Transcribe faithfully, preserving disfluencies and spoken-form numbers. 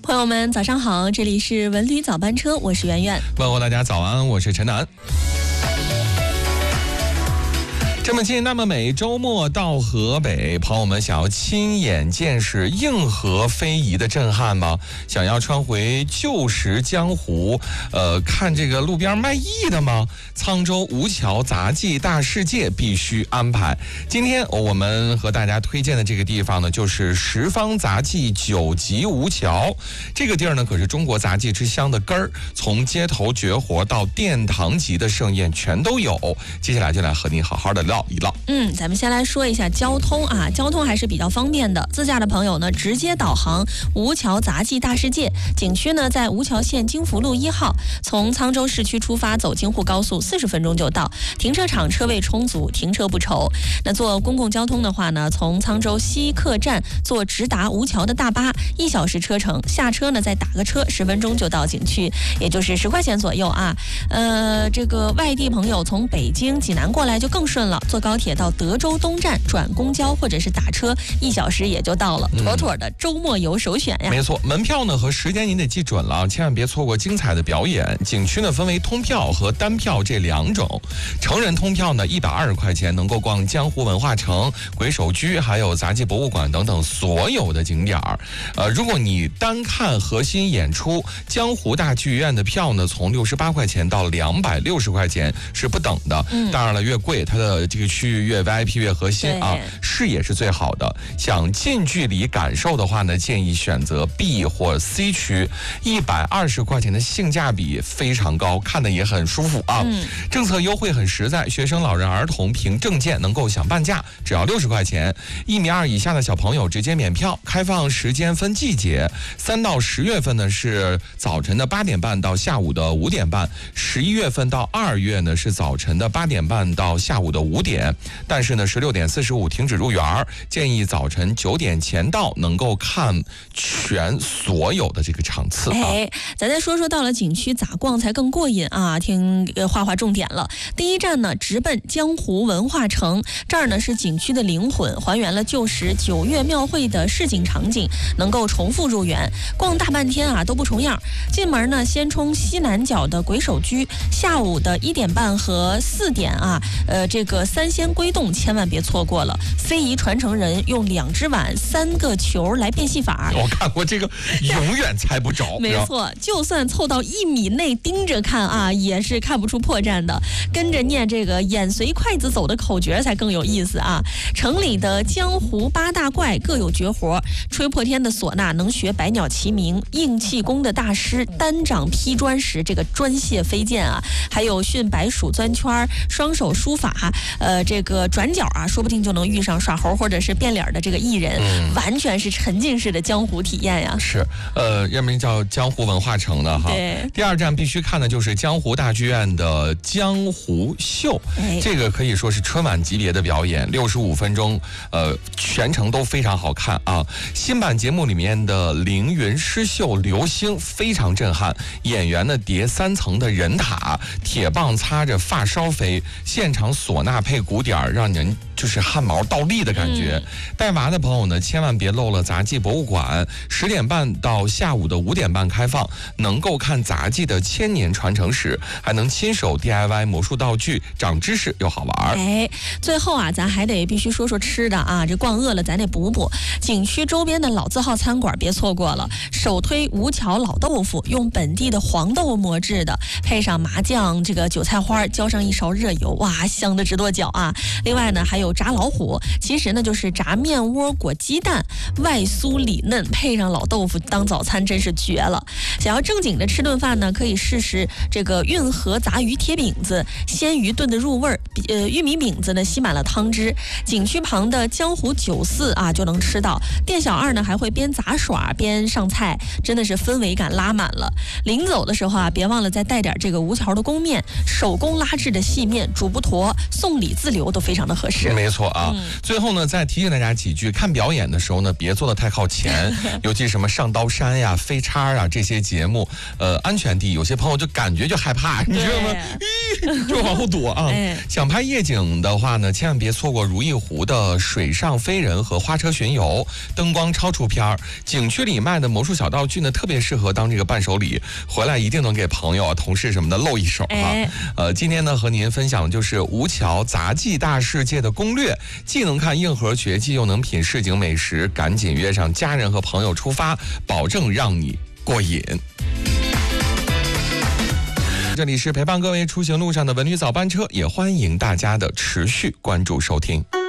朋友们早上好，这里是文旅早班车，我是圆圆。 问候大家早安，我是陈楠。这么近那么美，周末到河北，朋友们想要亲眼见识硬核非遗的震撼吗？想要穿回旧时江湖，呃，看这个路边卖艺的吗？沧州吴桥杂技大世界必须安排。今天我们和大家推荐的这个地方呢，就是十方杂技九级吴桥。这个地儿呢，可是中国杂技之乡的根儿，从街头绝活到殿堂级的盛宴全都有。接下来就来和您好好的聊一唠。 嗯，咱们先来说一下交通啊，交通还是比较方便的。自驾的朋友呢，直接导航吴桥杂技大世界景区呢，在吴桥县京福路一号，从沧州市区出发，走京沪高速四十分钟就到，停车场车位充足，停车不愁。那坐公共交通的话呢，从沧州西客站坐直达吴桥的大巴，一小时车程，下车呢再打个车，十分钟就到景区，也就是十块钱左右啊。呃，这个外地朋友从北京、济南过来就更顺了，坐高铁到德州东站，转公交或者是打车，一小时也就到了，妥妥的周末游首选呀。 没错，门票呢和时间您得记准了，千万别错过精彩的表演。景区呢分为通票和单票这两种。成人通票呢一百二十块钱，能够逛江湖文化城、鬼手居，还有杂技博物馆等等所有的景点儿。呃，如果你单看核心演出，江湖大剧院的票呢从六十八块钱到两百六十块钱是不等的。嗯、当然了，越贵它的这个区域越 V I P 越核心啊，视野是最好的。想近距离感受的话呢，建议选择 B 或 C 区，一百二十块钱的性价比非常高，看的也很舒服啊。嗯、政策优惠很实在，学生、老人、儿童凭证件能够享半价，只要六十块钱。一米二以下的小朋友直接免票。开放时间分季节，三到十月份呢是早晨的八点半到下午的五点半，十一月份到二月呢是早晨的八点半到下午的五点。但是呢，十六点四十五停止入园，建议早晨九点前到，能够看全所有的这个场次啊。 哎，咱再说说到了景区咋逛才更过瘾啊？听呃画画重点了。第一站呢，直奔江湖文化城，这儿呢是景区的灵魂，还原了旧时九月庙会的市井场景，能够重复入园，逛大半天啊都不重样。进门呢，先冲西南角的鬼手居，下午的一点半和四点啊，呃，这个三仙归洞千万别错过了。非遗传承人用两只碗、三个球来变戏法， 我看过这个，永远猜不着。 没错，就算凑到一米内盯着看啊，也是看不出破绽的。跟着念这个眼随筷子走的口诀才更有意思啊！城里的江湖八大怪各有绝活，吹破天的唢呐能学百鸟齐鸣，硬气功的大师单掌劈砖时这个砖屑飞溅啊，还有训白鼠钻圈、双手书法，呃，这个转角啊，说不定就能遇上耍猴或者是变脸的这个艺人，嗯、完全是沉浸式的江湖体验呀。 是，呃，要名叫江湖文化城的哈。 对。 第二站必须看的就是江湖大剧院的江湖秀，哎、这个可以说是春晚级别的表演，六十五分钟，呃，全程都非常好看啊。新版节目里面的凌云诗秀流星非常震撼，演员呢叠三层的人塔，铁棒擦着发梢飞，现场唢呐配鼓点，让人就是汗毛倒立的感觉。嗯、带娃的朋友呢，千万别漏了杂技博物馆，十点半到下午的五点半开放，能够看杂技的千年传承史，还能亲手 D I Y 魔术道具，长知识又好玩。 哎，最后啊，咱还得必须说说吃的啊，这逛饿了咱得补补。景区周边的老字号餐馆别错过了，首推吴桥老豆腐，用本地的黄豆磨制的，配上麻酱这个韭菜花，浇上一勺热油，哇，香的直跺脚啊！另外呢，还有炸老虎，其实呢就是炸面窝裹鸡蛋，外酥里嫩，配上老豆腐当早餐真是绝了。想要正经的吃顿饭呢，可以试试这个运河杂鱼贴饼子，鲜鱼炖的入味儿，呃，玉米饼子呢吸满了汤汁。景区旁的江湖酒肆啊就能吃到，店小二呢还会边杂耍边上菜，真的是氛围感拉满了。临走的时候啊，别忘了再带点这个吴桥的宫面，手工拉制的细面，煮不坨，送礼里自留都非常的合适。 没错啊、 嗯。 最后呢，再提醒大家几句：看表演的时候呢，别坐得太靠前，尤其什么上刀山呀、飞叉啊这些节目，呃，安全第一。有些朋友就感觉就害怕，你知道吗？咦，就往后躲啊。 哎、 想拍夜景的话呢，千万别错过如意湖的水上飞人和花车巡游，灯光超出片儿。景区里卖的魔术小道具呢，特别适合当这个伴手礼，回来一定能给朋友啊、同事什么的露一手哈、啊哎。 呃，今天呢和您分享的就是吴桥杂技大世界的攻略，既能看硬核绝技，又能品市井美食，赶紧约上家人和朋友出发，保证让你过瘾。这里是陪伴各位出行路上的文旅早班车，也欢迎大家的持续关注收听。